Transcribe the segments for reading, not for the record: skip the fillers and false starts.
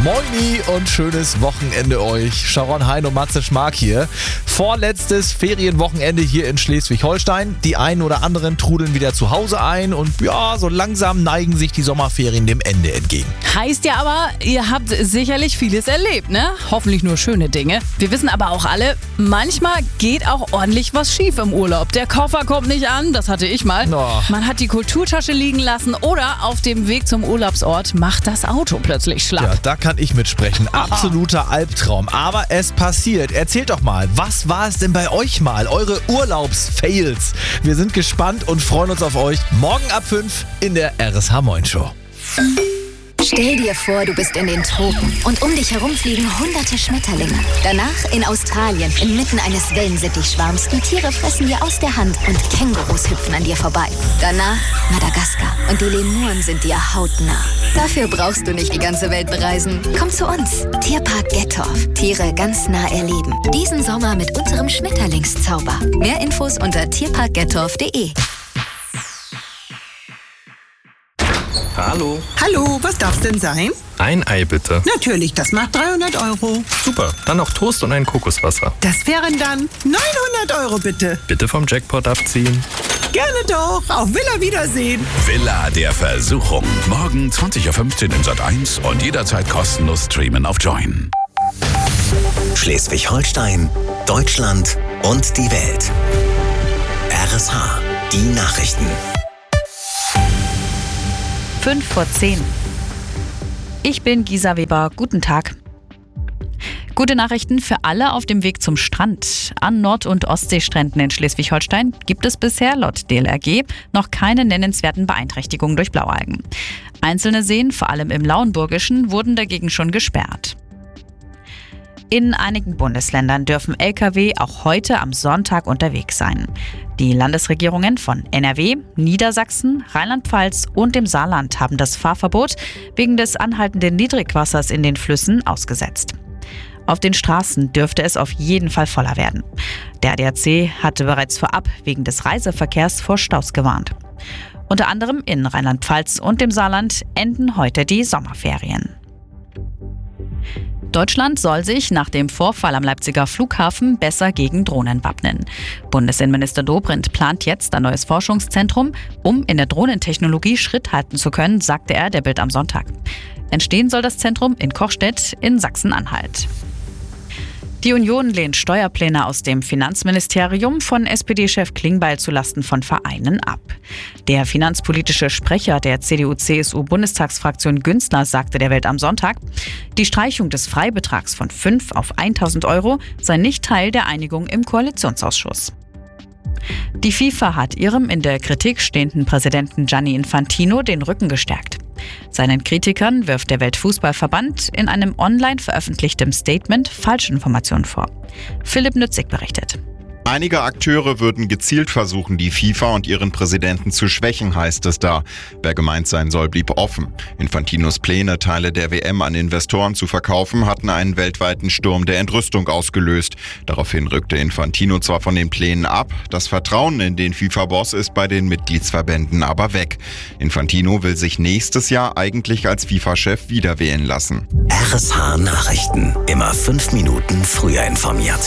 Moini und schönes Wochenende euch. Sharon Hein und Matze Schmark hier. Vorletztes Ferienwochenende hier in Schleswig-Holstein. Die einen oder anderen trudeln wieder zu Hause ein und ja, so langsam neigen sich die Sommerferien dem Ende entgegen. Heißt ja aber, ihr habt sicherlich vieles erlebt, ne? Hoffentlich nur schöne Dinge. Wir wissen aber auch alle, manchmal geht auch ordentlich was schief im Urlaub. Der Koffer kommt nicht an, das hatte ich mal. Oh. Man hat die Kulturtasche liegen lassen oder auf dem Weg zum Urlaubsort macht das Auto plötzlich schlapp. Ja, da kann ich mitsprechen. Absoluter Albtraum. Aber es passiert. Erzählt doch mal, was war es denn bei euch mal? Eure Urlaubsfails. Wir sind gespannt und freuen uns auf euch. Morgen ab 5 in der RSH Moin Show. Stell dir vor, du bist in den Tropen und um dich herum fliegen hunderte Schmetterlinge. Danach in Australien, inmitten eines Wellensittichschwarms. Die Tiere fressen dir aus der Hand und Kängurus hüpfen an dir vorbei. Danach Madagaskar und die Lemuren sind dir hautnah. Dafür brauchst du nicht die ganze Welt bereisen. Komm zu uns. Tierpark Gettorf. Tiere ganz nah erleben. Diesen Sommer mit unserem Schmetterlingszauber. Mehr Infos unter tierparkgettorf.de. Hallo. Hallo, was darf's denn sein? Ein Ei bitte. Natürlich, das macht 300 €. Super, dann noch Toast und ein Kokoswasser. Das wären dann 900 € bitte. Bitte vom Jackpot abziehen. Gerne doch, auf Villa Wiedersehen. Villa der Versuchung. Morgen 20:15 Uhr in Sat.1 und jederzeit kostenlos streamen auf Join. Schleswig-Holstein, Deutschland und die Welt. RSH, die Nachrichten. 5:10. Ich bin Gisa Weber. Guten Tag. Gute Nachrichten für alle auf dem Weg zum Strand. An Nord- und Ostseestränden in Schleswig-Holstein gibt es bisher laut DLRG noch keine nennenswerten Beeinträchtigungen durch Blaualgen. Einzelne Seen, vor allem im Lauenburgischen, wurden dagegen schon gesperrt. In einigen Bundesländern dürfen Lkw auch heute am Sonntag unterwegs sein. Die Landesregierungen von NRW, Niedersachsen, Rheinland-Pfalz und dem Saarland haben das Fahrverbot wegen des anhaltenden Niedrigwassers in den Flüssen ausgesetzt. Auf den Straßen dürfte es auf jeden Fall voller werden. Der ADAC hatte bereits vorab wegen des Reiseverkehrs vor Staus gewarnt. Unter anderem in Rheinland-Pfalz und dem Saarland enden heute die Sommerferien. Deutschland soll sich nach dem Vorfall am Leipziger Flughafen besser gegen Drohnen wappnen. Bundesinnenminister Dobrindt plant jetzt ein neues Forschungszentrum, um in der Drohnentechnologie Schritt halten zu können, sagte er der Bild am Sonntag. Entstehen soll das Zentrum in Kochstedt in Sachsen-Anhalt. Die Union lehnt Steuerpläne aus dem Finanzministerium von SPD-Chef Klingbeil zulasten von Vereinen ab. Der finanzpolitische Sprecher der CDU-CSU-Bundestagsfraktion Günzler sagte der Welt am Sonntag, die Streichung des Freibetrags von 5 auf 1.000 € sei nicht Teil der Einigung im Koalitionsausschuss. Die FIFA hat ihrem in der Kritik stehenden Präsidenten Gianni Infantino den Rücken gestärkt. Seinen Kritikern wirft der Weltfußballverband in einem online veröffentlichtem Statement Falschinformationen vor. Philipp Nützig berichtet. Einige Akteure würden gezielt versuchen, die FIFA und ihren Präsidenten zu schwächen, heißt es da. Wer gemeint sein soll, blieb offen. Infantinos Pläne, Teile der WM an Investoren zu verkaufen, hatten einen weltweiten Sturm der Entrüstung ausgelöst. Daraufhin rückte Infantino zwar von den Plänen ab, das Vertrauen in den FIFA-Boss ist bei den Mitgliedsverbänden aber weg. Infantino will sich nächstes Jahr eigentlich als FIFA-Chef wiederwählen lassen. RSH Nachrichten. Immer 5 Minuten früher informiert.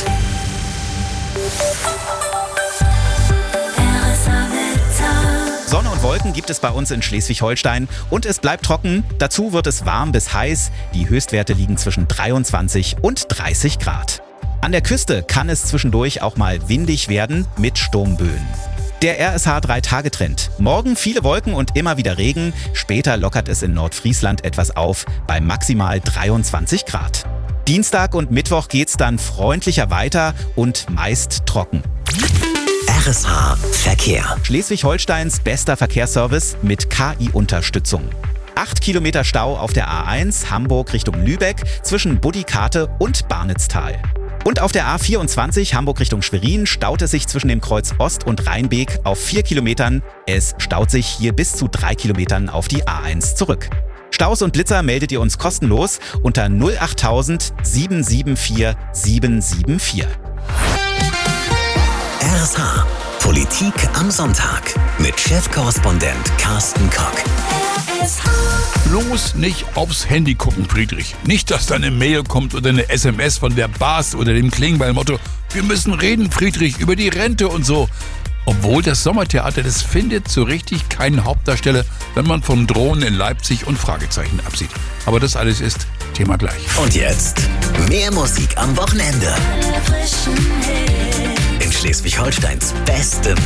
Sonne und Wolken gibt es bei uns in Schleswig-Holstein und es bleibt trocken. Dazu wird es warm bis heiß. Die Höchstwerte liegen zwischen 23 und 30 Grad. An der Küste kann es zwischendurch auch mal windig werden mit Sturmböen. Der RSH 3-Tage-Trend. Morgen viele Wolken und immer wieder Regen. Später lockert es in Nordfriesland etwas auf bei maximal 23 Grad. Dienstag und Mittwoch geht's dann freundlicher weiter und meist trocken. RSH Verkehr. Schleswig-Holsteins bester Verkehrsservice mit KI-Unterstützung. 8 Kilometer Stau auf der A1 Hamburg Richtung Lübeck zwischen Buddikate und Barnitztal. Und auf der A24 Hamburg Richtung Schwerin staut es sich zwischen dem Kreuz Ost und Rheinbeek auf 4 Kilometern. Es staut sich hier bis zu 3 Kilometern auf die A1 zurück. Staus und Blitzer meldet ihr uns kostenlos unter 08000 774 774. RSH Politik am Sonntag mit Chefkorrespondent Carsten Kock. Bloß nicht aufs Handy gucken, Friedrich. Nicht, dass da eine Mail kommt oder eine SMS von der BAS oder dem Klingbeil-Motto: Wir müssen reden, Friedrich, über die Rente und so. Obwohl das Sommertheater, das findet so richtig keinen Hauptdarsteller, wenn man von Drohnen in Leipzig und Fragezeichen absieht. Aber das alles ist Thema gleich. Und jetzt mehr Musik am Wochenende. In Schleswig-Holsteins bestem